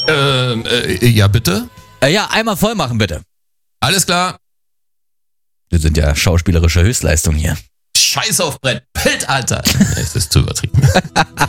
Ja, bitte? Ja, einmal voll machen, bitte. Alles klar. Wir sind ja schauspielerische Höchstleistung hier. Scheiß auf Brett. Bild, Alter. Es ist zu übertrieben.